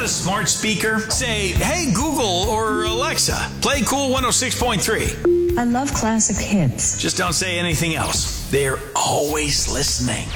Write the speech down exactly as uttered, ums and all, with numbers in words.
got a smart speaker? Say, hey Google or Alexa, play Cool one oh six point three. I love classic hits. Just don't say anything else. They're always listening.